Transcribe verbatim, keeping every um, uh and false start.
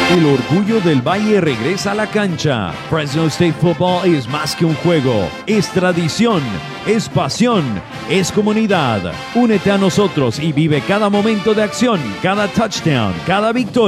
El orgullo del Valle regresa a la cancha. Fresno State Football es más que un juego, es tradición, es pasión, es comunidad. Únete a nosotros y vive cada momento de acción, cada touchdown, cada victoria.